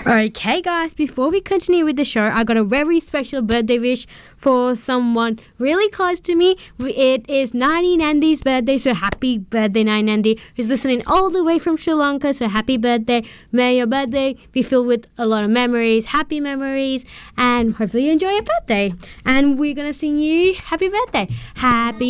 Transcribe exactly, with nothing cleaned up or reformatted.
Okay, guys, before we continue with the show, I got a very special birthday wish for someone really close to me. It is Nani Nandi's birthday, so happy birthday, Nani Nandi, who's listening all the way from Sri Lanka. So happy birthday. May your birthday be filled with a lot of memories, happy memories, and hopefully you enjoy your birthday. And we're going to sing you happy birthday. Happy